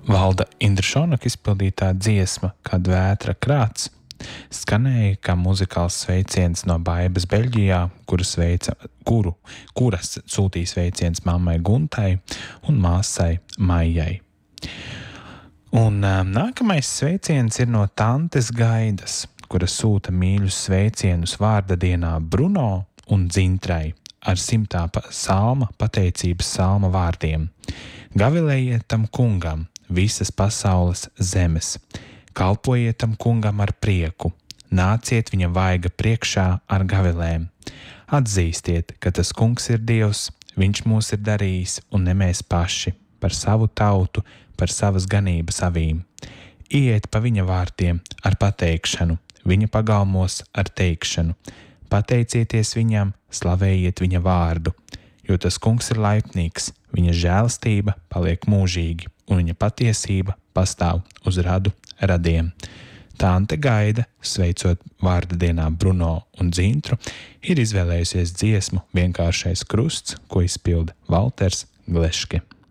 Valda Indrišonaka izpildītā dziesma Kad vētra krāts skanēja kā muzikāls sveiciens no Baibas Beļģijā, kuras sūtīja sveiciens mammai Guntai un māsai Maijai. Un nākamais sveiciens ir no tantes Gaidas, kura sūta mīļus sveicienus vārda dienā Bruno un Dzintrai ar 100. salma pateicības salma vārdiem. Gavilējiet tam kungam visas pasaules zemes, kalpojiet tam kungam ar prieku, nāciet viņa vaiga priekšā ar gavilēm. Atzīstiet, ka tas kungs ir Dievs, viņš mūs ir darījis un ne mēs paši, par savu tautu, par savas ganības avīm. Iet pa viņa vārtiem ar pateikšanu, viņa pagalmos ar teikšanu. Pateicieties viņam, slavējiet viņa vārdu, jo tas kungs ir laipnīgs, viņa žēlastība paliek mūžīgi, un viņa patiesība pastāv uz radu radiem. Tante Gaida, sveicot vārda dienā Bruno un Dzintru, ir izvēlējusies dziesmu Vienkāršais krusts, ko izpilda Valters Gleške.